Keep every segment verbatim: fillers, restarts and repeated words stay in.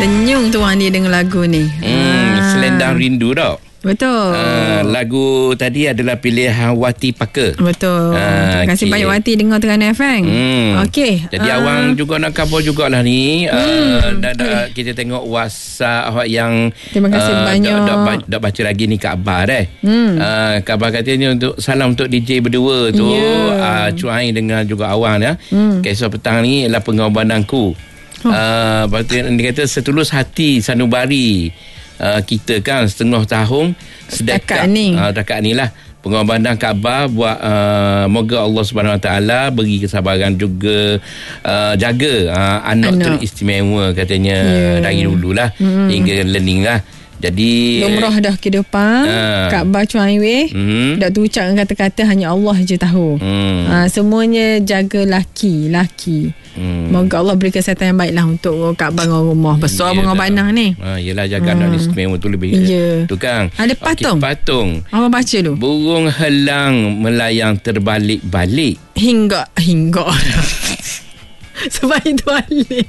Senyum tu orang dia dengar lagu ni. Hmm, ha. Selendang Rindu tau. Betul. Uh, lagu tadi adalah pilihan Wati Paka. Betul. Uh, Terima kasih okay. banyak Wati dengar Terengganu F M. Hmm. Okey. Jadi uh. awang juga nak cover jugalah ni. Hmm. Uh, dah, dah, kita tengok WhatsApp yang terima kasih uh, banyak. Dah, dah, dah baca lagi ni Kak Abah dah. Hmm. Uh, Kak Abah katanya untuk salam untuk D J berdua tu. Yeah. Uh, Cuai dengan juga awang ya. Hmm. Esok petang ni ialah pengorbananku. Oh. Uh, dia kata setulus hati sanubari. Uh, kita kan setengah tahun setakat ni uh, setakat ni lah pengorbanan Kaabah buat uh, moga Allah Subhanahu Wa Taala beri kesabaran juga uh, jaga uh, anak, anak teristimewa katanya yeah. dari dululah hmm. hingga learning lah. Jadi lumrah dah ke depan uh, Kaabah Chuang Highway uh, dah tu ucapkan kata-kata hanya Allah je tahu. uh, uh, semuanya jaga laki laki hmm. moga Allah beri kesihatan yang baik lah untuk Kaabah dengan rumah besar pengorbanan ni. Ha, yelah jaga anak hmm. istimewa tu lebih yeah. tu kan ada patung. Okay, patung apa baca tu? Burung helang melayang terbalik-balik hingga hingga sebab itu balik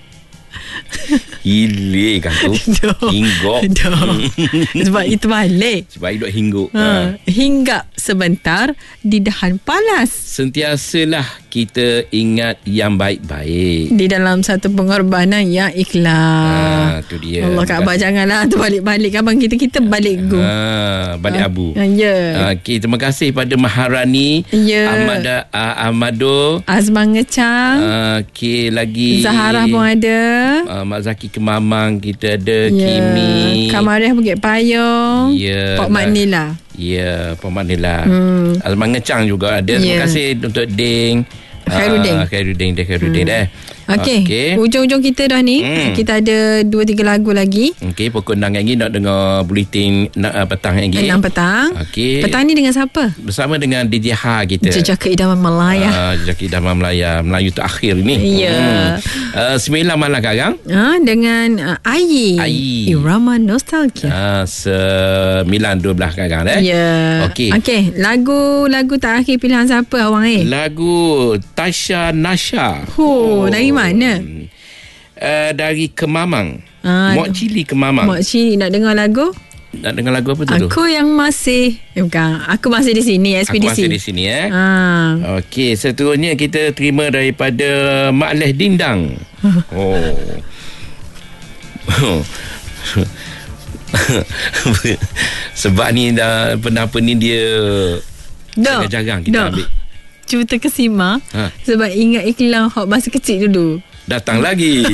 hilir kan tu hinggap sebab itu balik sebab hidup hinggap ha. ha. hinggap sebentar di dahan panas. Sentiasalah kita ingat yang baik-baik di dalam satu pengorbanan yang ikhlas. Ha, tu dia. Allah Kaabah janganlah terbalik-balik abang kita kita balik go. Ha, balik ha. abu. Ya. Yeah. Ha, okay, terima kasih pada Maharani, yeah. Ahmad uh, Ahmado, Azman Ngecang. Uh, okay, lagi Zahara pun ada. Uh, Mak Zaki Kemamang kita ada, yeah. Kimi Kamariah Bukit Payung, yeah. Pok Mak Nila. Ya, Pok Mak Nila. hmm. Azman Ngecang juga ada. Terima yeah. kasih untuk Ding Khairuddin. uh, Khairuddin Ding Khairuddin hmm. dah. Okey, okay. Ujung-ujung kita dah ni. hmm. Kita ada dua tiga lagu lagi. Okey, pukul enam lagi nak dengar bulletin uh, petang lagi. enam petang. Okey. Petang ni dengan siapa? Bersama dengan D J Ha kita. Jejak Keidaman Melaya. Uh, Jejak Keidaman Melaya, Melayu terakhir ni. Ya. Yeah. Hmm. Uh, sembilan malam sekarang. Uh, dengan uh, Ayi. Ayi. Irama Nostalgia. Uh, sembilan dua belas sekarang eh. Ya. Yeah. Okey. Okey, lagu-lagu terakhir pilihan siapa awang eh? Lagu Tasha Nasha. Oh, oh. dari mana? Uh, dari Kemamang. Ah, Mok Cili Kemamang. Mok Cili nak dengar lagu? Nak dengar lagu apa tu? Aku yang masih eh, bukan. Aku masih di sini, Ekspedisi. Aku masih di sini eh. Ah. Okey, seterusnya kita terima daripada Mak Leh Dindang. Oh. Sebab ni dah penapa ni dia jarang-jarang kita Dok. ambil. Cuba terkesima ha. sebab ingat iklan hot masa kecil dulu. Datang lagi.